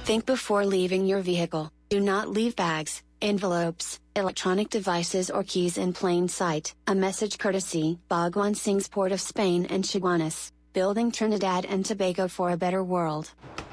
Think before leaving your vehicle. Do not leave bags, envelopes, electronic devices or keys in plain sight. A message courtesy Bhagwan Singh's Port of Spain and Chaguanas, building Trinidad and Tobago for a better world.